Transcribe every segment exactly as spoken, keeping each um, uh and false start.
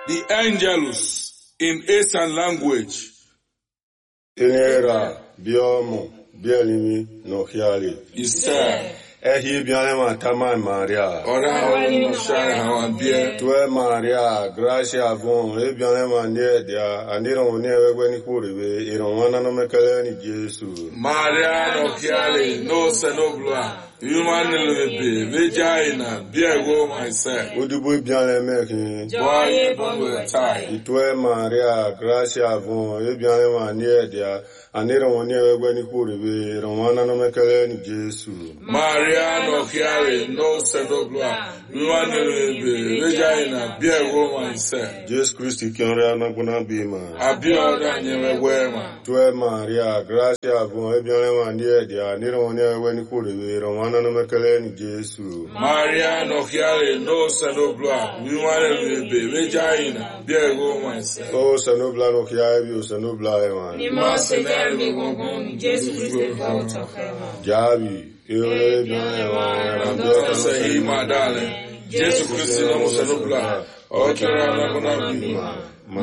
The Angelus in Eastern language. Tenera, biomo, bielimi, no hiali. Isa. Ehi bianema tama Maria. Ora wani no share hawan bie. Tue Maria, gracia von, e bianema nie dia, aniro ne wewe ni kuribe, ironwana no mekele ni Jesu. Maria no hiali, no senobla. Human lebe, vagina, biego myself. Udubu bianema ki. Boy, bongo tie. Tue Maria, gracia von, e bianema nie dia, aniro ne wewe ni kuribe, ironwana no mekele ni Jesu. Maria no hiali, no senobla. Human lebe, vagina, biego myself. Jesus Christ kianra na kuna bima. Abioda nyewe wema. Tue Maria, gracia von, e bianema nie dia, aniro ne wewe ni kuribe, ironwana no mekele ni Jesu. Maria no hiali, no senobla. Human lebe, vagina, biego myself. O sanobla no kiabi, o sanobla eman. Ni masenere mi gongon, Jesus Christ volta fema. Jabi, ewe bianema, Rambiota sahi madale. Jesus Christ no senobla. Okera na kuna bima.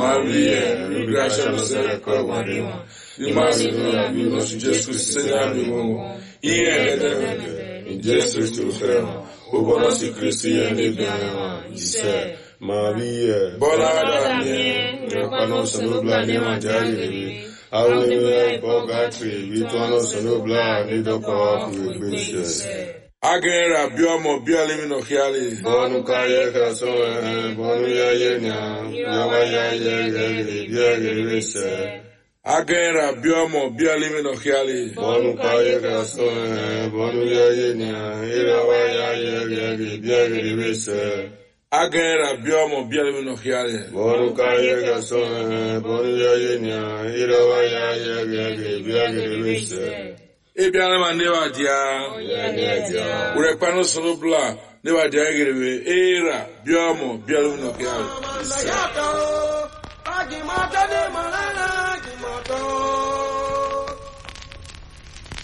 Maria, gracia no sere kwa marima. Ni masenere mi no Jesus Christ senya mi gongon. Iye edemende. In Jesus Christ fema. Obono si Christi ende bianema. Ise. Maria, Bola da mi. Repano sanobla ne manjari rebi. Awe bogatri, vituano sanobla ne doko kuegbese. Agera biomo bialimi no hiali. Bonu kaye kasoe, bonu ya yenya, yawa ya yegere, biagere. Agera biomo bialimi no hiali. Bonu kaye kasoe, bonu ya yenya, yawa ya yegere, biagere. Agera biomo bialimi no hiali. Bonu kaye kasoe, bonu ya yenya, yawa ya yegere, biagere. Ebiana maneva dia. Urepano sonobla. Neva dia egerewe. Era biomo bialimi no hiali.